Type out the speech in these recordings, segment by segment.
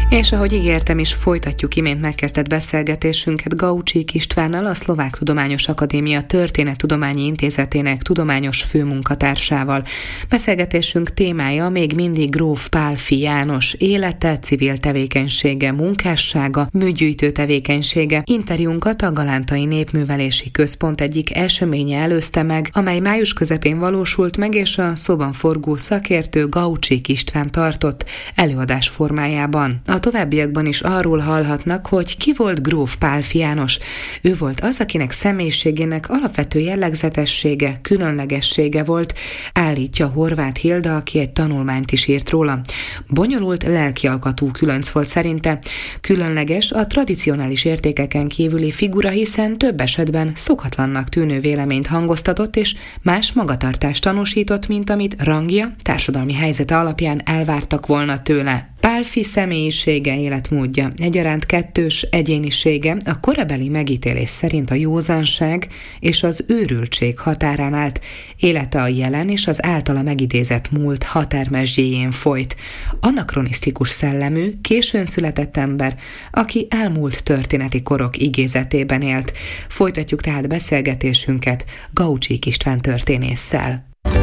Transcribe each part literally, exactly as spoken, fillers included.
És ahogy ígértem is, folytatjuk imént megkezdett beszélgetésünket Gaucsik Istvánnal, a Szlovák Tudományos Akadémia Történettudományi Intézetének tudományos főmunkatársával. Beszélgetésünk témája még mindig gróf Pálffy János élete, civil tevékenysége, munkássága, műgyűjtő tevékenysége. Interjúnkat a Galántai Népművelési Központ egyik eseménye előzte meg, amely május közepén valósult meg, és a szóban forgó szakértő Gaucsik István tartott előadás formájában. A továbbiakban is arról hallhatnak, hogy ki volt gróf Pálffy János. Ő volt az, akinek személyiségének alapvető jellegzetessége, különlegessége volt, állítja Horváth Hilda, aki egy tanulmányt is írt róla. Bonyolult lelkialkatú különc volt szerinte. Különleges a tradicionális értékeken kívüli figura, hiszen több esetben szokatlannak tűnő véleményt hangoztatott, és más magatartást tanúsított, mint amit rangja, társadalmi helyzete alapján elvártak volna tőle. Pálffy személyisége, életmódja egyaránt kettős egyénisége a korabeli megítélés szerint a józanság és az őrültség határán állt, élete a jelen és az általa megidézett múlt határmezsdjéjén folyt. Anakronisztikus szellemű, későn született ember, aki elmúlt történeti korok igézetében élt. Folytatjuk tehát beszélgetésünket Gaucsik István történésszel.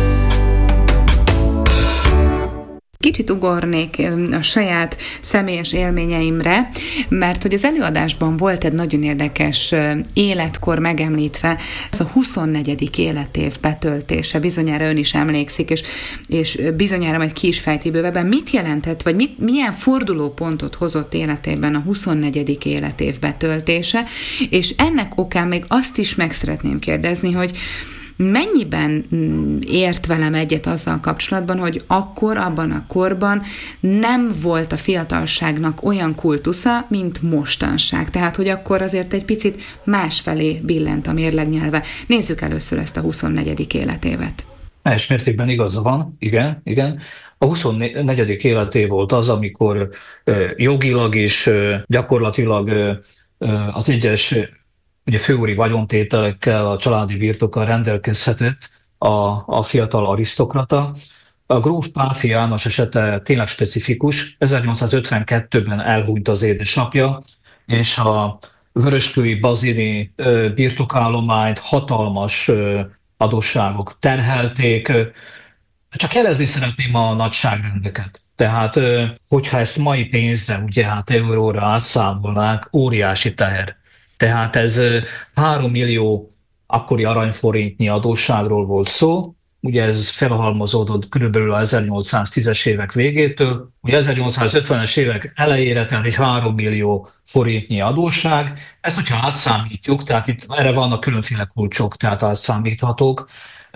Kicsit ugornék a saját személyes élményeimre, mert hogy az előadásban volt egy nagyon érdekes életkor megemlítve, ez a huszonnegyedik életév betöltése, bizonyára ön is emlékszik, és, és bizonyára majd ki is fejti bővebben. Mit jelentett, vagy mit, milyen fordulópontot hozott életében a huszonnegyedik életév betöltése, és ennek okán még azt is meg szeretném kérdezni, hogy mennyiben ért velem egyet azzal kapcsolatban, hogy akkor, abban a korban nem volt a fiatalságnak olyan kultusza, mint mostanság. Tehát, hogy akkor azért egy picit másfelé billent a mérlegnyelve. Nézzük először ezt a huszonnegyedik életévet. Teljes mértékben igaza van, igen, igen. A huszonnegyedik életé volt az, amikor uh, jogilag is, uh, gyakorlatilag uh, az egyes ugye főúri vagyontételekkel, a családi birtokkal rendelkezhetett a, a fiatal arisztokrata. A gróf Pálffy János esete tényleg specifikus. ezernyolcszázötvenkettőben elhunyt az édesapja, és a vöröskői bazini birtokállományt hatalmas adósságok terhelték. Csak jelezni szeretném a nagyságrendeket. Tehát, hogyha ezt mai pénzre, ugye hát euróra átszámolnánk, óriási teher. Tehát ez három millió akkori aranyforintnyi adósságról volt szó, ugye ez felhalmozódott körülbelül az ezernyolcszáztízes évek végétől, ugye ezernyolcszázötvenes évek elejére, tehát egy három millió forintnyi adósság. Ezt, hogyha átszámítjuk, tehát itt erre vannak különféle kulcsok, tehát átszámíthatók,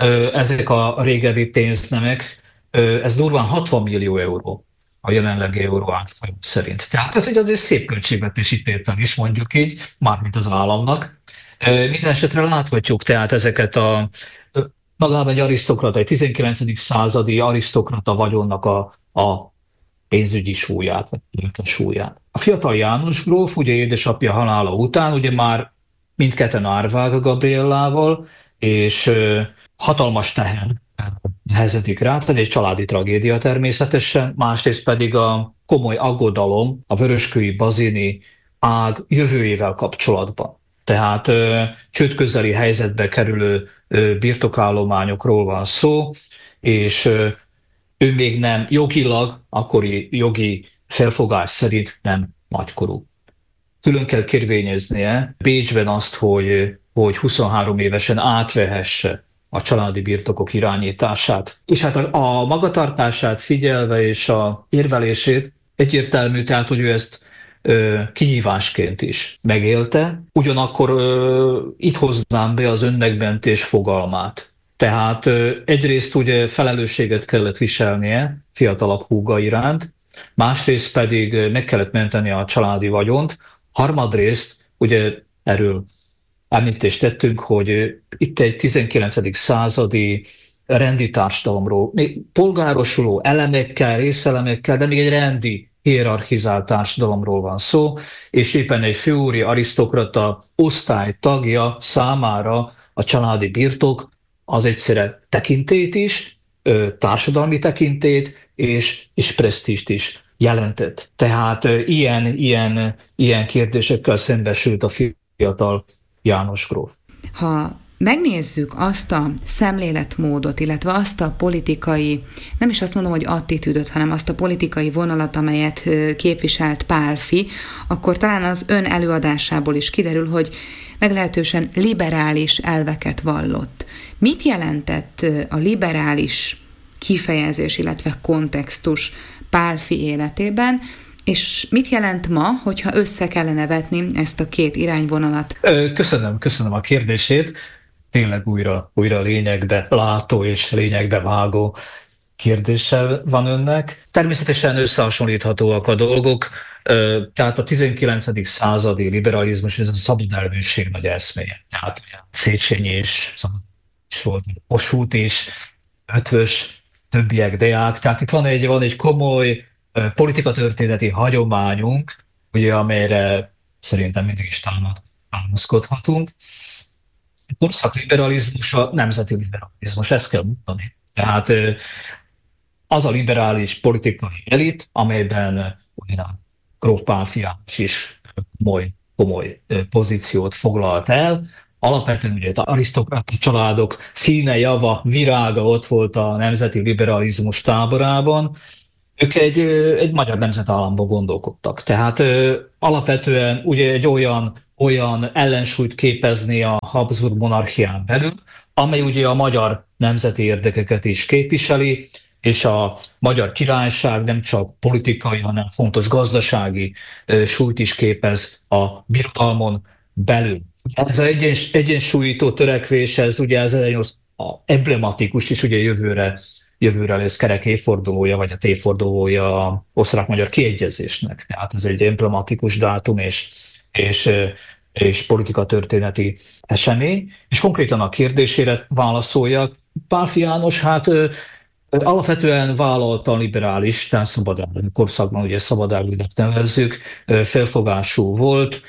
ezek a régebbi pénznemek, ez durván hatvan millió euró a jelenlegi euró árfolyam szerint. Tehát ez egy azért szép költségvetési tétel is, mondjuk így, mármint az államnak. Minden esetre láthatjuk tehát ezeket a magában egy arisztokrata, egy tizenkilencedik századi arisztokrata vagyonnak a, a pénzügyi súlyát, vagy a súlyát. A fiatal János gróf, ugye édesapja halála után, ugye már mindketten árvák a Gabriellával, és hatalmas teher nehezedik rá, tehát egy családi tragédia természetesen, másrészt pedig a komoly aggodalom a vöröskői bazini ág jövőjével kapcsolatban. Tehát ö, csődközeli helyzetbe kerülő ö, birtokállományokról van szó, és ö, ő még nem jogilag, akkori jogi felfogás szerint nem nagykorú. Külön kell kérvényeznie Bécsben azt, hogy, hogy huszonhárom évesen átvehesse a családi birtokok irányítását. És hát a, a magatartását figyelve és a érvelését egyértelmű, tehát hogy ő ezt ö, kihívásként is megélte. Ugyanakkor ö, itt hoznám be az önmegmentés fogalmát. Tehát ö, egyrészt ugye felelősséget kellett viselnie fiatalabb húga iránt, másrészt pedig meg kellett menteni a családi vagyont, harmadrészt ugye erről említést tettünk, hogy itt egy tizenkilencedik századi rendi társadalomról, még polgárosuló elemekkel, részelemekkel, de még egy rendi, hierarchizált társadalomról van szó, és éppen egy főúri arisztokrata osztály tagja számára a családi birtok az egyszerre tekintélyt is, társadalmi tekintélyt és, és presztízst is jelentett. Tehát ilyen, ilyen, ilyen kérdésekkel szembesült a fiatal János gróf. Ha megnézzük azt a szemléletmódot, illetve azt a politikai, nem is azt mondom, hogy attitűdöt, hanem azt a politikai vonalat, amelyet képviselt Pálffy, akkor talán az ön előadásából is kiderül, hogy meglehetősen liberális elveket vallott. Mit jelentett a liberális kifejezés, illetve kontextus Pálffy életében, és mit jelent ma, hogyha össze kellene vetni ezt a két irányvonalat? Köszönöm, köszönöm a kérdését. Tényleg újra, újra lényegbe látó és lényegbe vágó kérdéssel van önnek. Természetesen összehasonlíthatóak a dolgok. Tehát a tizenkilencedik századi liberalizmus, ez a szabadelvűség nagy eszméje. Tehát Széchenyi is, is volt, Kossuth is, Eötvös, többiek, Deák. Tehát itt van egy, van egy komoly politikatörténeti hagyományunk, ugye, amelyre szerintem mindig is támaszkodhatunk. A korszak liberalizmus a nemzeti liberalizmus, ezt kell mondani. Tehát az a liberális politikai elit, amelyben gróf Pálffy János is komoly, komoly pozíciót foglalt el. Alapvetően ugye az arisztokrata családok színe, java, virága ott volt a nemzeti liberalizmus táborában. Ők egy, egy magyar nemzetállamban gondolkodtak. Tehát alapvetően ugye egy olyan, olyan ellensúlyt képezni a Habsburg monarchián belül, amely ugye a magyar nemzeti érdekeket is képviseli, és a magyar királyság nem csak politikai, hanem fontos gazdasági súlyt is képez a birodalmon belül. Ez az egyens, egyensúlyító törekvés, ez ugye ez egy emblematikus is ugye jövőre, jövőre lesz kerek évfordulója, vagy a tévfordulója a osztrák-magyar kiegyezésnek. Tehát ez egy emblematikus dátum és, és, és politikatörténeti esemény. És konkrétan a kérdésére válaszoljak. Pálffy János, hát alapvetően vállalta a liberális, tehát szabadelvű korszakban, ugye szabadelvűnek nevezzük, felfogású volt.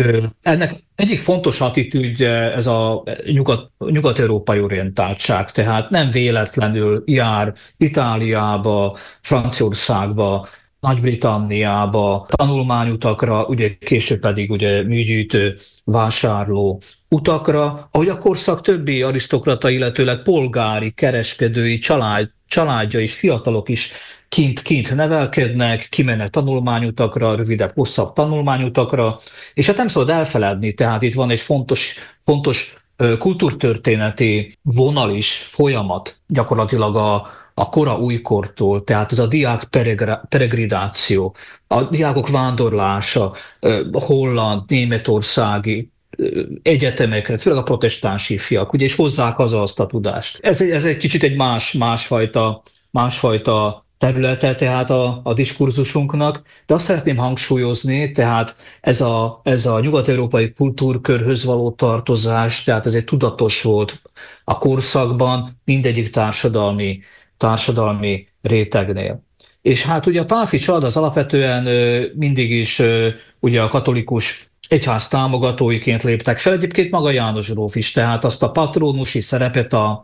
Ennek egyik fontos attitűdje ez a nyugat, nyugat-európai orientáltság, tehát nem véletlenül jár Itáliába, Franciaországba, Nagy-Britanniába, tanulmányutakra, ugye később pedig ugye műgyűjtő, vásárló utakra, ahogy a korszak többi arisztokrata, illetőleg polgári, kereskedői család, családja és fiatalok is kint, kint nevelkednek, kimennek tanulmányutakra, rövidebb, hosszabb tanulmányutakra, és hát nem szabad elfeledni, tehát itt van egy fontos, fontos kultúrtörténeti vonal is, folyamat, gyakorlatilag a, a kora újkortól, tehát ez a diák peregrináció, a diákok vándorlása, holland, németországi egyetemekre, főleg a protestáns ifjak, ugye, és hozzák haza azt a tudást. Ez, ez egy kicsit egy más, másfajta, másfajta területe tehát a, a diskurzusunknak, de azt szeretném hangsúlyozni, tehát ez a, ez a nyugat-európai kultúrkörhöz való tartozás, tehát ez egy tudatos volt a korszakban mindegyik társadalmi, társadalmi rétegnél. És hát ugye a Pálffy család az alapvetően mindig is ugye a katolikus egyház támogatóiként léptek fel, egyébként maga János gróf is, tehát azt a patronusi szerepet a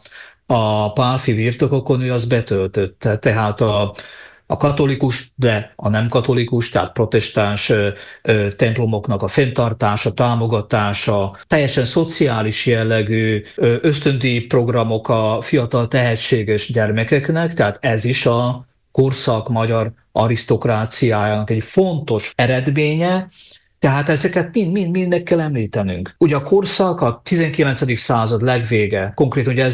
a Pálffy birtokokon ő az betöltötte, tehát a, a katolikus, de a nem katolikus, tehát protestáns ö, ö, templomoknak a fenntartása, támogatása, teljesen szociális jellegű ö, ösztöndíj programok a fiatal tehetséges gyermekeknek, tehát ez is a korszak magyar arisztokráciájának egy fontos eredménye. Tehát ezeket mind, mind, mind meg kell említenünk. Ugye a korszak a tizenkilencedik század legvége, konkrétan ugye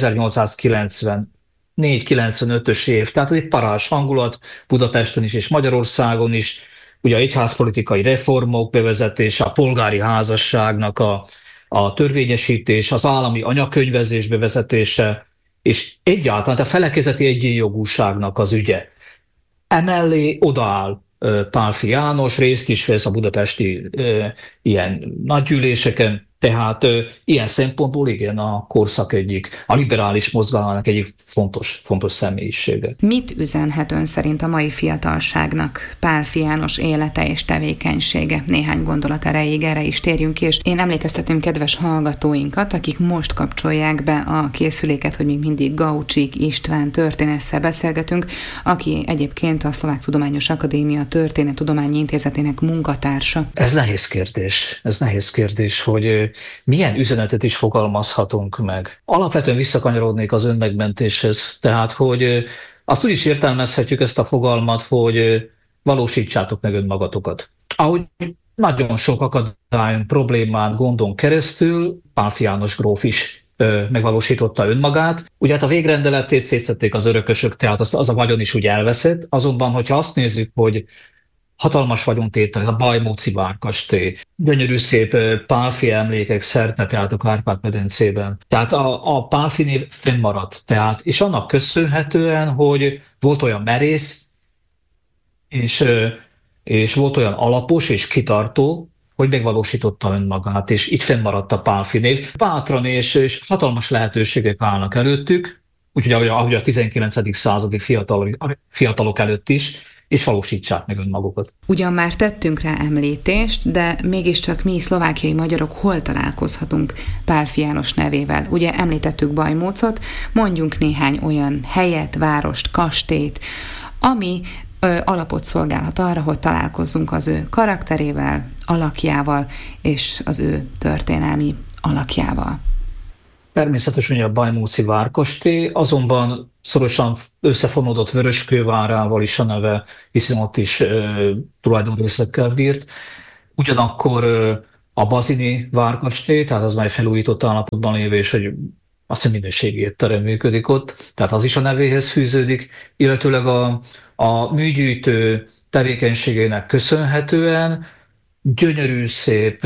ezernyolcszázkilencvennégy kilencvenötös év, tehát ez egy parázs hangulat Budapesten is és Magyarországon is, ugye a egyházpolitikai reformok bevezetése, a polgári házasságnak a, a törvényesítés, az állami anyakönyvezés bevezetése, és egyáltalán a felekezeti egyenjogúságnak az ügye. Emellé odaáll Pálffy János, részt is vesz a budapesti e, ilyen nagygyűléseken, Tehát ö, ilyen szempontból igen, a korszak egyik, a liberális mozgalmának egyik fontos, fontos személyisége. Mit üzenhet ön szerint a mai fiatalságnak Pálffy János élete és tevékenysége? Néhány gondolat erejéig erre is térjünk ki, és én emlékeztetném kedves hallgatóinkat, akik most kapcsolják be a készüléket, hogy még mindig Gaucsik István történésszel beszélgetünk, aki egyébként a Szlovák Tudományos Akadémia Történettudományi Intézetének munkatársa. Ez nehéz kérdés, ez nehéz kérdés, hogy milyen üzenetet is fogalmazhatunk meg. Alapvetően visszakanyarodnék az önmegmentéshez, tehát hogy azt úgy is értelmezhetjük ezt a fogalmat, hogy valósítsátok meg önmagatokat. Ahogy nagyon sok akadályon, problémán, gondon keresztül Pálffy János gróf is megvalósította önmagát. Ugye hát a végrendeletét szétszették az örökösök, tehát az, az a vagyon is úgy elveszett. Azonban, hogyha azt nézzük, hogy hatalmas vagyontétel, a Bajmóci várkastély, gyönyörű szép Pálffy emlékek szerte, tehát a Kárpát-medencében. Tehát a, a Pálffy név fennmaradt, tehát, és annak köszönhetően, hogy volt olyan merész, és, és volt olyan alapos és kitartó, hogy megvalósította önmagát, és így fennmaradt a Pálffy név. Bátran és, és hatalmas lehetőségek állnak előttük, úgyhogy ahogy a tizenkilencedik századi fiatal, fiatalok előtt is, és valósítsák meg önmagukat. Ugyan már tettünk rá említést, de mégiscsak mi szlovákiai magyarok hol találkozhatunk Pálffy János nevével? Ugye említettük Bajmócot, mondjunk néhány olyan helyet, várost, kastélyt, ami ö, alapot szolgálhat arra, hogy találkozzunk az ő karakterével, alakjával és az ő történelmi alakjával. Természetesen a Bajmóci várkastély, azonban szorosan összefonódott Vöröskővárával is a neve, hiszen ott is e, tulajdonrészekkel bírt. Ugyanakkor e, a Bazini várkastély, tehát az már felújított állapotban lévő, és hogy azt hiszem minőségi étterem működik ott, tehát az is a nevéhez fűződik, illetőleg a, a műgyűjtő tevékenységének köszönhetően gyönyörű szép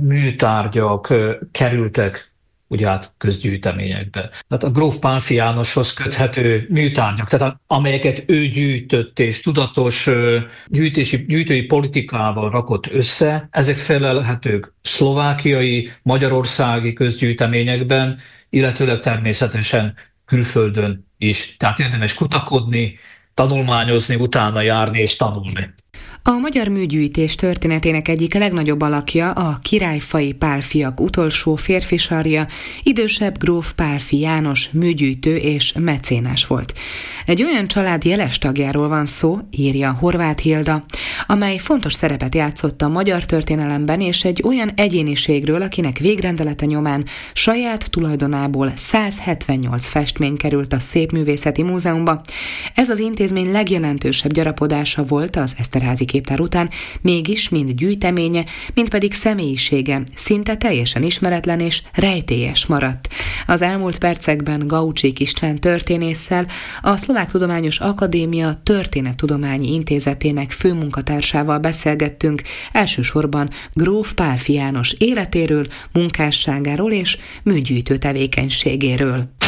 műtárgyak kerültek ugye hát közgyűjteményekbe. Tehát a gróf Pálffy Jánoshoz köthető műtárgyak, tehát amelyeket ő gyűjtött és tudatos gyűjtési, gyűjtői politikával rakott össze, ezek felelhetők szlovákiai, magyarországi közgyűjteményekben, illetőleg természetesen külföldön is. Tehát érdemes kutakodni, tanulmányozni, utána járni és tanulni. A magyar műgyűjtés történetének egyik legnagyobb alakja a királyfai Pálffyak utolsó férfi sarja, idősebb gróf Pálffy János műgyűjtő és mecénás volt. Egy olyan család jeles tagjáról van szó, írja Horváth Hilda, amely fontos szerepet játszott a magyar történelemben, és egy olyan egyéniségről, akinek végrendelete nyomán saját tulajdonából száz hetvennyolc festmény került a Szépművészeti Múzeumba. Ez az intézmény legjelentősebb gyarapodása volt az Eszterházy képtár után, mégis mind gyűjteménye, mind pedig személyisége szinte teljesen ismeretlen és rejtélyes maradt. Az elmúlt percekben Gaucsik István történésszel, a Szlovák Tudományos Akadémia Történettudományi Intézetének főmunkatársával beszélgettünk, elsősorban gróf Pálffy János életéről, munkásságáról és műgyűjtő tevékenységéről.